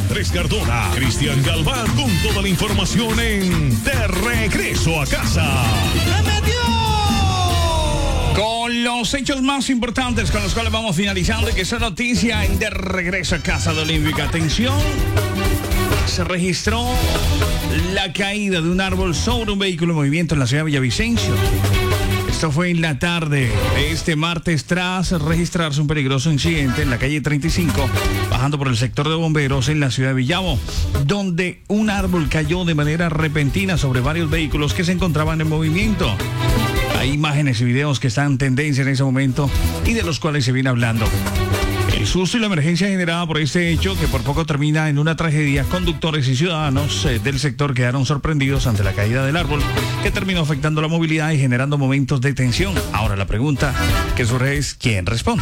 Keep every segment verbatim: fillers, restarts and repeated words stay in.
Andrés Cardona, Cristian Galván, con toda la información en De Regreso a Casa. Con los hechos más importantes con los cuales vamos finalizando y que son noticia en De Regreso a Casa de Olímpica. Atención, se registró la caída de un árbol sobre un vehículo en movimiento en la ciudad de Villavicencio. Esto fue en la tarde de este martes tras registrarse un peligroso incidente en la calle treinta y cinco, bajando por el sector de bomberos en la ciudad de Villavo, donde un árbol cayó de manera repentina sobre varios vehículos que se encontraban en movimiento. Hay imágenes y videos que están en tendencia en ese momento y de los cuales se viene hablando. El susto y la emergencia generada por este hecho, que por poco termina en una tragedia, conductores y ciudadanos eh, del sector quedaron sorprendidos ante la caída del árbol, que terminó afectando la movilidad y generando momentos de tensión. Ahora la pregunta que surge es, ¿quién responde?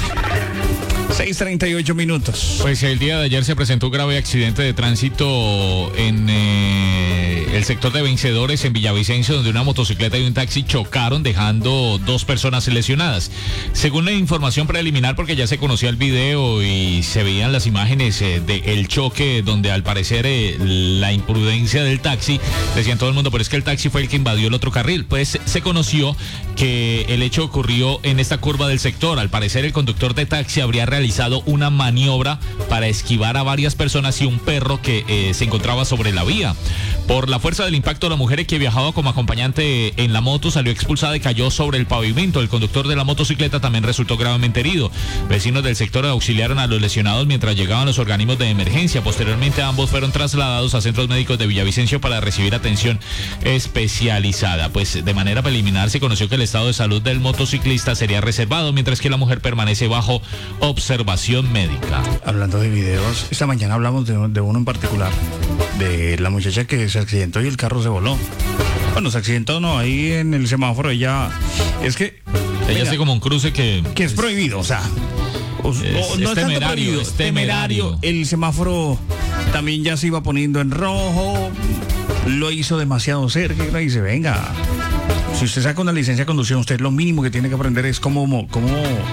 seis treinta y ocho minutos. Pues el día de ayer se presentó un grave accidente de tránsito en eh, el sector de Vencedores en Villavicencio, donde una motocicleta y un taxi chocaron, dejando dos personas lesionadas. Según la información preliminar, porque ya se conocía el video y se veían las imágenes eh, del choque, donde al parecer eh, la imprudencia del taxi, decían todo el mundo, pero es que el taxi fue el que invadió el otro carril. Pues se conoció que el hecho ocurrió en esta curva del sector. Al parecer el conductor de taxi habría realizado una maniobra para esquivar a varias personas y un perro que eh, se encontraba sobre la vía. Por la fuerza del impacto, la mujer que viajaba como acompañante en la moto salió expulsada y cayó sobre el pavimento. El conductor de la motocicleta también resultó gravemente herido. Vecinos del sector auxiliaron a los lesionados mientras llegaban los organismos de emergencia. Posteriormente, ambos fueron trasladados a centros médicos de Villavicencio para recibir atención especializada. Pues de manera preliminar se conoció que el estado de salud del motociclista sería reservado, mientras que la mujer permanece bajo observación médica. Hablando de videos, esta mañana hablamos de, de uno en particular, de la muchacha que se accidentó y el carro se voló. Bueno, se accidentó no, ahí en el semáforo. Ella, es que ella hace como un cruce que que es prohibido, o sea, o, es, o, no es es temerario, prohibido, es temerario. El semáforo también ya se iba poniendo en rojo, lo hizo demasiado cerca y uno dice, venga, si usted saca una licencia de conducción, usted lo mínimo que tiene que aprender es cómo, cómo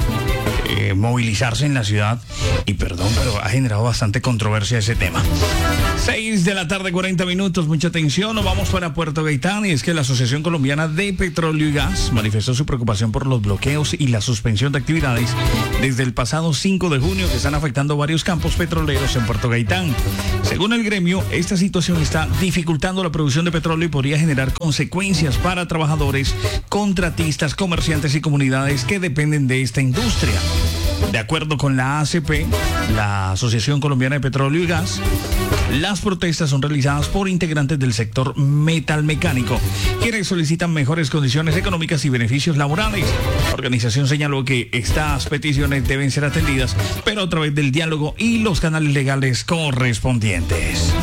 eh, movilizarse en la ciudad. Y perdón, pero ha generado bastante controversia ese tema. seis de la tarde, cuarenta minutos, mucha atención. Nos vamos para Puerto Gaitán, y es que la Asociación Colombiana de Petróleo y Gas manifestó su preocupación por los bloqueos y la suspensión de actividades desde el pasado cinco de junio que están afectando varios campos petroleros en Puerto Gaitán. Según el gremio, esta situación está dificultando la producción de petróleo y podría generar consecuencias para trabajadores, contratistas, comerciantes y comunidades que dependen de esta industria. De acuerdo con la A C P, la Asociación Colombiana de Petróleo y Gas, las protestas son realizadas por integrantes del sector metalmecánico, quienes solicitan mejores condiciones económicas y beneficios laborales. La organización señaló que estas peticiones deben ser atendidas, pero a través del diálogo y los canales legales correspondientes.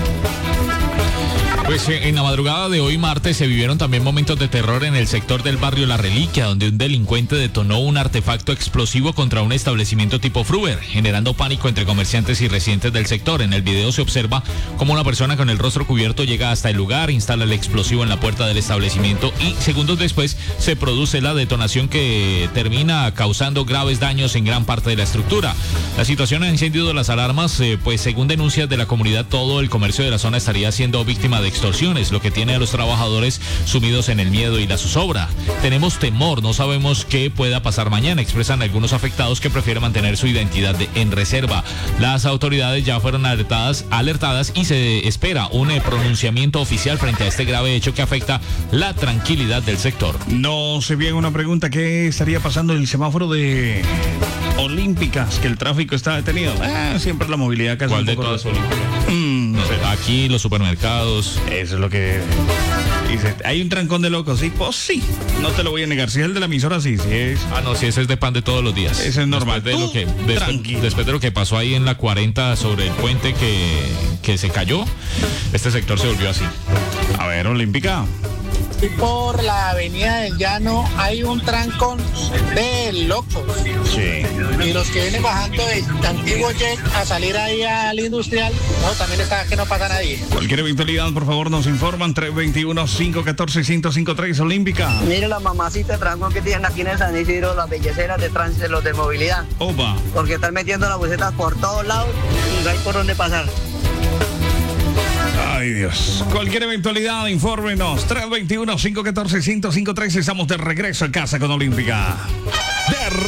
Pues eh, en la madrugada de hoy martes se vivieron también momentos de terror en el sector del barrio La Reliquia, donde un delincuente detonó un artefacto explosivo contra un establecimiento tipo Fruver, generando pánico entre comerciantes y residentes del sector. En el video se observa cómo una persona con el rostro cubierto llega hasta el lugar, instala el explosivo en la puerta del establecimiento y segundos después se produce la detonación que termina causando graves daños en gran parte de la estructura. La situación ha encendido las alarmas, eh, pues según denuncias de la comunidad, todo el comercio de la zona estaría siendo víctima de extorsiones, lo que tiene a los trabajadores sumidos en el miedo y la zozobra. Tenemos temor, no sabemos qué pueda pasar mañana, expresan algunos afectados que prefieren mantener su identidad de, en reserva. Las autoridades ya fueron alertadas, alertadas y se espera un eh, pronunciamiento oficial frente a este grave hecho que afecta la tranquilidad del sector. No se viene una pregunta, ¿qué estaría pasando en el semáforo de Olímpicas? Que el tráfico está detenido. Ah, siempre la movilidad casi. ¿Cuál un de poco todas Olímpicas? Mm, no sé. Aquí los supermercados. Eso es lo que dice. ¿Hay un trancón de locos? Sí, pues sí. No te lo voy a negar. Si es el de la emisora, sí, sí es. Ah, no, sí, ese es de pan de todos los días. Ese es normal. Después de, lo que, después, después de lo que pasó ahí en la cuarenta sobre el puente que, que se cayó, este sector se volvió así. A ver, Olímpica. Y por la avenida del Llano hay un trancón de locos. Sí. Y los que vienen bajando de Antiguo Jet a salir ahí al industrial, no, también está que no pasa nadie. Cualquier eventualidad, por favor, nos informan. Tres dos uno, cinco uno cuatro, uno cero cinco tres, Olímpica. Mire la mamacita de trancón que tienen aquí en San Isidro, las belleceras de tránsito, los de movilidad. Opa. Porque están metiendo las busetas por todos lados y no hay por dónde pasar. Ay, Dios. Cualquier eventualidad, infórmenos. tres dos uno, cinco uno cuatro, uno cero cinco tres. Estamos de regreso a casa con Olímpica. De